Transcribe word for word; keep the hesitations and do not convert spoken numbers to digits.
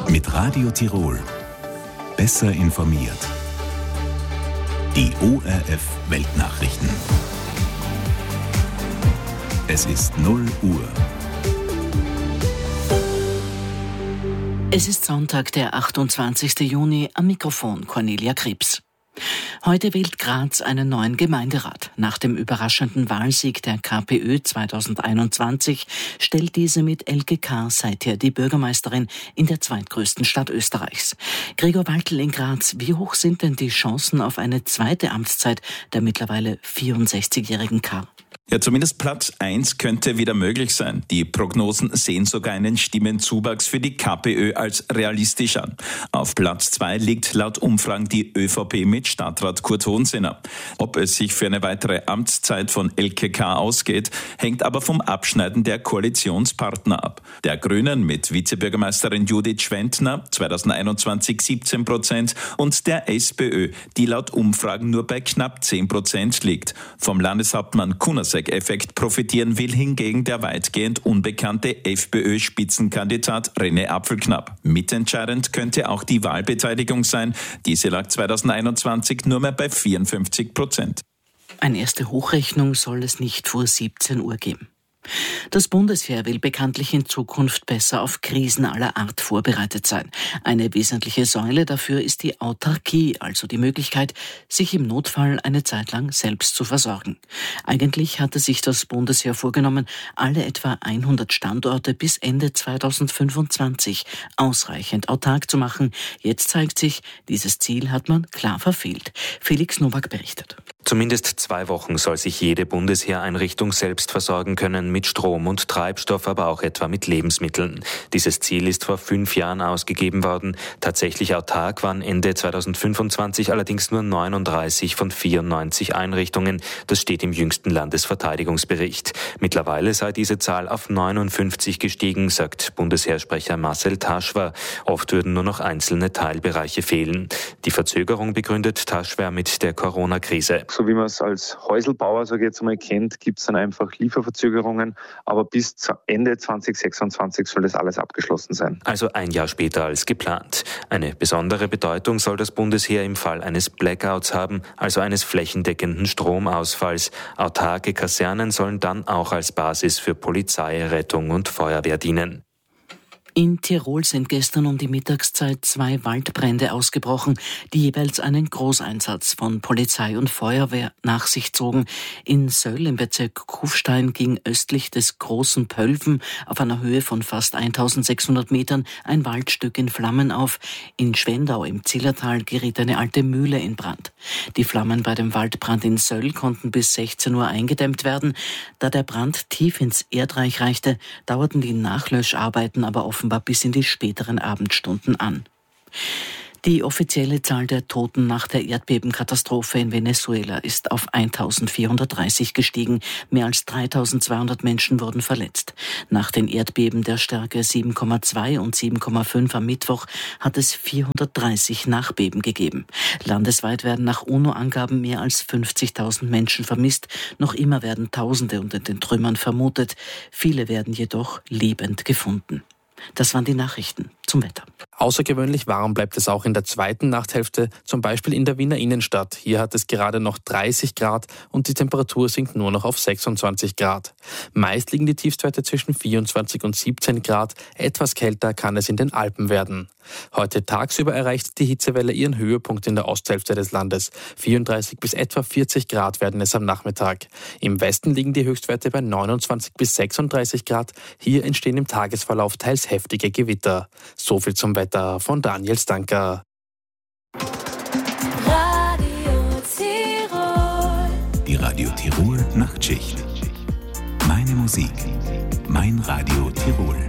Mit Radio Tirol. Besser informiert. Die O R F Weltnachrichten. Es ist null Uhr. Es ist Sonntag, der achtundzwanzigsten Juni, am Mikrofon Cornelia Krebs. Heute wählt Graz einen neuen Gemeinderat. Nach dem überraschenden Wahlsieg der KPÖ zweitausendeinundzwanzig stellt diese mit Elke K. seither die Bürgermeisterin in der zweitgrößten Stadt Österreichs. Gregor Waltl in Graz, wie hoch sind denn die Chancen auf eine zweite Amtszeit der mittlerweile vierundsechzigjährigen K.? Ja, zumindest Platz eins könnte wieder möglich sein. Die Prognosen sehen sogar einen Stimmenzuwachs für die KPÖ als realistisch an. Auf Platz zwei liegt laut Umfragen die ÖVP mit Stadtrat Kurt Hohensinner. Ob es sich für eine weitere Amtszeit von Elke K. ausgeht, hängt aber vom Abschneiden der Koalitionspartner ab. Der Grünen mit Vizebürgermeisterin Judith Schwentner zweitausendeinundzwanzig siebzehn Prozent und der SPÖ, die laut Umfragen nur bei knapp zehn Prozent liegt. Vom Landeshauptmann Kunasek Effekt profitieren will hingegen der weitgehend unbekannte FPÖ-Spitzenkandidat René Apfelknapp. Mitentscheidend könnte auch die Wahlbeteiligung sein. Diese lag zweitausendeinundzwanzig nur mehr bei vierundfünfzig Prozent. Eine erste Hochrechnung soll es nicht vor siebzehn Uhr geben. Das Bundesheer will bekanntlich in Zukunft besser auf Krisen aller Art vorbereitet sein. Eine wesentliche Säule dafür ist die Autarkie, also die Möglichkeit, sich im Notfall eine Zeit lang selbst zu versorgen. Eigentlich hatte sich das Bundesheer vorgenommen, alle etwa hundert Standorte bis Ende zweitausendfünfundzwanzig ausreichend autark zu machen. Jetzt zeigt sich, dieses Ziel hat man klar verfehlt. Felix Nowak berichtet. Zumindest zwei Wochen soll sich jede Bundesheereinrichtung selbst versorgen können mit Strom und Treibstoff, aber auch etwa mit Lebensmitteln. Dieses Ziel ist vor fünf Jahren ausgegeben worden. Tatsächlich autark waren Ende zweitausendfünfundzwanzig allerdings nur neununddreißig von vierundneunzig Einrichtungen. Das steht im jüngsten Landesverteidigungsbericht. Mittlerweile sei diese Zahl auf neunundfünfzig gestiegen, sagt Bundesheersprecher Marcel Taschwer. Oft würden nur noch einzelne Teilbereiche fehlen. Die Verzögerung begründet Taschwer mit der Corona-Krise. So wie man es als Häuselbauer, sage ich jetzt mal, kennt, gibt es dann einfach Lieferverzögerungen. Aber bis Ende zweitausendsechsundzwanzig soll das alles abgeschlossen sein. Also ein Jahr später als geplant. Eine besondere Bedeutung soll das Bundesheer im Fall eines Blackouts haben, also eines flächendeckenden Stromausfalls. Autarke Kasernen sollen dann auch als Basis für Polizei, Rettung und Feuerwehr dienen. In Tirol sind gestern um die Mittagszeit zwei Waldbrände ausgebrochen, die jeweils einen Großeinsatz von Polizei und Feuerwehr nach sich zogen. In Söll im Bezirk Kufstein ging östlich des Großen Pölven auf einer Höhe von fast eintausendsechshundert Metern ein Waldstück in Flammen auf. In Schwendau im Zillertal geriet eine alte Mühle in Brand. Die Flammen bei dem Waldbrand in Söll konnten bis sechzehn Uhr eingedämmt werden. Da der Brand tief ins Erdreich reichte, dauerten die Nachlöscharbeiten aber offenbar bis in die späteren Abendstunden an. Die offizielle Zahl der Toten nach der Erdbebenkatastrophe in Venezuela ist auf eintausendvierhundertdreißig gestiegen. Mehr als dreitausendzweihundert Menschen wurden verletzt. Nach den Erdbeben der Stärke sieben Komma zwei und sieben Komma fünf am Mittwoch hat es vierhundertdreißig Nachbeben gegeben. Landesweit werden nach UNO-Angaben mehr als fünfzigtausend Menschen vermisst. Noch immer werden Tausende unter den Trümmern vermutet. Viele werden jedoch lebend gefunden. Das waren die Nachrichten zum Wetter. Außergewöhnlich warm bleibt es auch in der zweiten Nachthälfte, zum Beispiel in der Wiener Innenstadt. Hier hat es gerade noch dreißig Grad und die Temperatur sinkt nur noch auf sechsundzwanzig Grad. Meist liegen die Tiefstwerte zwischen vierundzwanzig und siebzehn Grad. Etwas kälter kann es in den Alpen werden. Heute tagsüber erreicht die Hitzewelle ihren Höhepunkt in der Osthälfte des Landes. vierunddreißig bis etwa vierzig Grad werden es am Nachmittag. Im Westen liegen die Höchstwerte bei neunundzwanzig bis sechsunddreißig Grad. Hier entstehen im Tagesverlauf teils heftige Gewitter. So viel zum Wetter von Daniel Stanker. Radio Tirol. Die Radio Tirol Nachtschicht. Meine Musik. Mein Radio Tirol.